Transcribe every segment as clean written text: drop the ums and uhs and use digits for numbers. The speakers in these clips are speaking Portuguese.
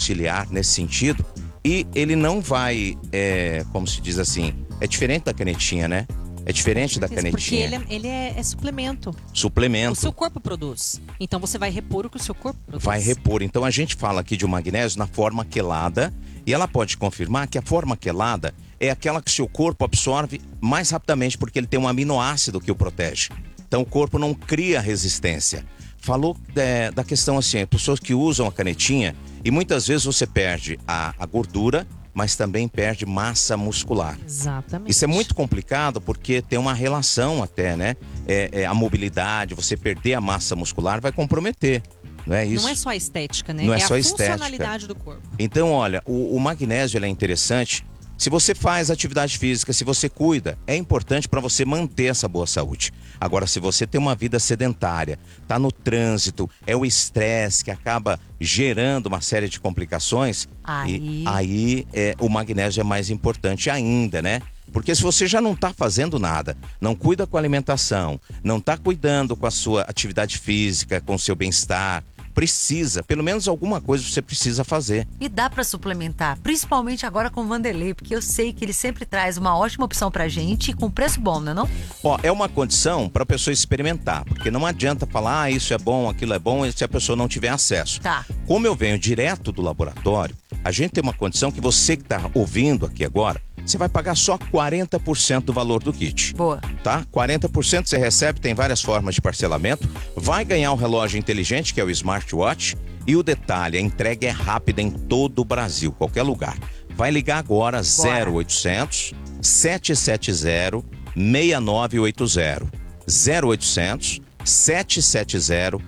auxiliar nesse sentido e ele não vai, como se diz assim, é diferente da canetinha, né? É diferente da canetinha. Porque ele é suplemento. Suplemento. O seu corpo produz. Então você vai repor o que o seu corpo produz. Vai repor. Então a gente fala aqui de um magnésio na forma quelada e ela pode confirmar que a forma quelada é aquela que o seu corpo absorve mais rapidamente porque ele tem um aminoácido que o protege. Então o corpo não cria resistência. Falou da questão assim, pessoas que usam a canetinha e muitas vezes você perde a gordura, mas também perde massa muscular. Exatamente. Isso é muito complicado porque tem uma relação até, né? A mobilidade, você perder a massa muscular vai comprometer. Não é isso? Não é só a estética, né? Não é só a estética. funcionalidade do corpo. Então, olha, o magnésio ele é interessante. Se você faz atividade física, se você cuida, é importante para você manter essa boa saúde. Agora, se você tem uma vida sedentária, tá no trânsito, é o estresse que acaba gerando uma série de complicações, aí o magnésio é mais importante ainda, né? Porque se você já não está fazendo nada, não cuida com a alimentação, não está cuidando com a sua atividade física, com o seu bem-estar, precisa, pelo menos alguma coisa você precisa fazer. E dá pra suplementar, principalmente agora com o Vanderlei, porque eu sei que ele sempre traz uma ótima opção pra gente e com preço bom, não é não? Ó, é uma condição pra pessoa experimentar, porque não adianta falar, isso é bom, aquilo é bom, se a pessoa não tiver acesso. Tá. Como eu venho direto do laboratório, a gente tem uma condição que você que tá ouvindo aqui agora, você vai pagar só 40% do valor do kit. Boa. Tá? 40% você recebe, tem várias formas de parcelamento. Vai ganhar um relógio inteligente, que é o smartwatch. E o detalhe, a entrega é rápida em todo o Brasil, qualquer lugar. Vai ligar agora 0800 770 6980. 0800 770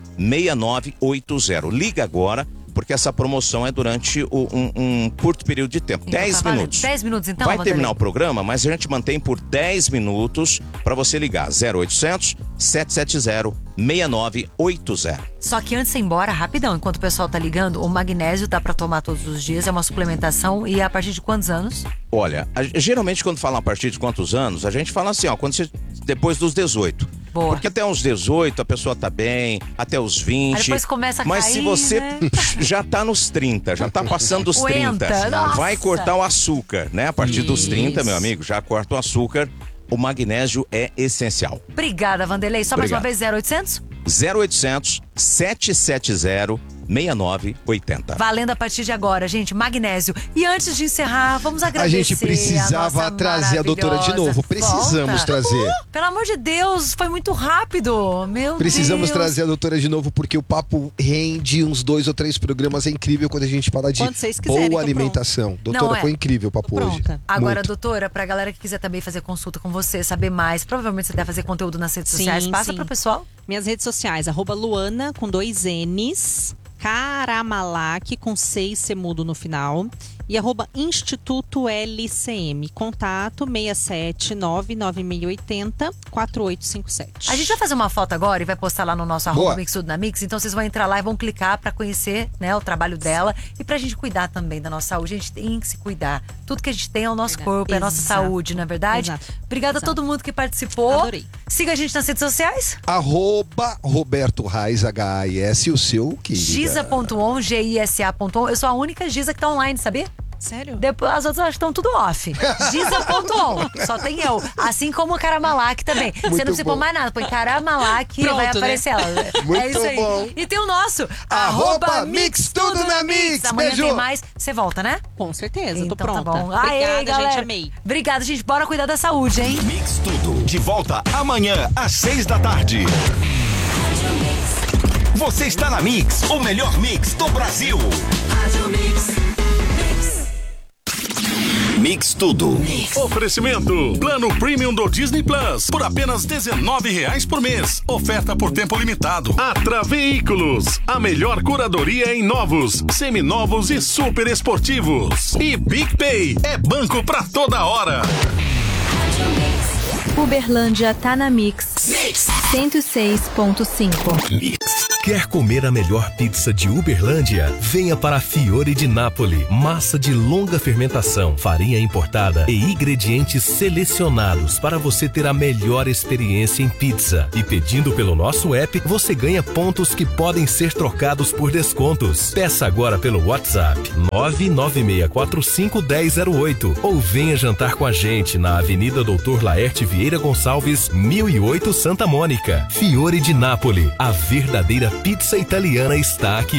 6980. Liga agora, porque essa promoção é durante um curto período de tempo. Então, 10 minutos. 10 minutos então, vai Vanderlei? terminar o programa, mas a gente mantém por 10 minutos para você ligar. 0800 770 6980. Só que antes de ir embora, rapidão, enquanto o pessoal tá ligando, o magnésio dá pra tomar todos os dias, é uma suplementação e é a partir de quantos anos? Olha, geralmente quando fala a partir de quantos anos, a gente fala assim, ó, quando você, depois dos 18. Boa. Porque até uns 18 a pessoa tá bem, até os 20. Aí depois começa a mas cair, se você né? já tá nos 30, já tá passando dos 30, Nossa. vai cortar o açúcar, né? A partir dos 30, meu amigo, já corta o açúcar. O magnésio é essencial. Obrigada, Vanderlei. Só mais uma vez, 0800? 0800 770 6980. Valendo a partir de agora, gente, magnésio. E antes de encerrar, vamos agradecer. A gente precisava trazer a doutora de novo. Precisamos trazer. Pelo amor de Deus, foi muito rápido. Meu Precisamos Deus. trazer a doutora de novo, porque o papo rende uns 2 ou 3 programas. É incrível quando a gente fala de Quando vocês quiserem, boa tô alimentação. Doutora, Não, foi incrível o papo Tô hoje. pronta. Agora, Muito. doutora, pra galera que quiser também fazer consulta com você, saber mais, provavelmente você deve fazer conteúdo nas redes sociais. Passa pro pessoal. Minhas redes sociais, @Luana com 2 N's, Caramalak com 6 semudo no final e @Instituto LCM. Contato 67996804857. A gente vai fazer uma foto agora e vai postar lá no nosso Boa. @Mix Tudo na Mix. Então vocês vão entrar lá e vão clicar pra conhecer, né, o trabalho dela e pra gente cuidar também da nossa saúde. A gente tem que se cuidar. Tudo que a gente tem é o nosso corpo, é a nossa Exato. saúde, não é verdade? Exato. Obrigada a todo mundo que participou. Adorei. Siga a gente nas redes sociais. @Roberto Reis, HAIS, o seu querido. Giza.on, GISA.on. Eu sou a única Giza que tá online, sabia? Sério? Depois, as outras estão tudo off. Giza.on, só tem eu. Assim como o Caramalak também. Você não precisa pôr mais nada, põe Caramalak e Pronto, vai né? aparecer ela. Muito é isso aí. bom. E tem o nosso, @Mix Tudo na Mix. Amanhã Beijo. tem mais. Você volta, né? Com certeza, Então tô pronta. tá bom. Obrigada, Aê, galera. gente, amei. Obrigada, gente. Bora cuidar da saúde, hein? Mix Tudo, de volta amanhã às 6 da tarde. Você está na Mix, o melhor mix do Brasil. Mix Tudo. Oferecimento: Plano Premium do Disney Plus por apenas R$19 por mês. Oferta por tempo limitado. Atra Veículos, a melhor curadoria em novos, seminovos e super esportivos. E Big Pay, é banco pra toda hora. Uberlândia tá na Mix 106.5. Mix. Quer comer a melhor pizza de Uberlândia? Venha para a Fiore di Napoli. Massa de longa fermentação, farinha importada e ingredientes selecionados para você ter a melhor experiência em pizza. E pedindo pelo nosso app, você ganha pontos que podem ser trocados por descontos. Peça agora pelo WhatsApp 996451008 ou venha jantar com a gente na Avenida Doutor Laerte Vieira Gonçalves, 1008 Santa Mônica. Fiore di Napoli, a verdadeira pizza italiana está aqui.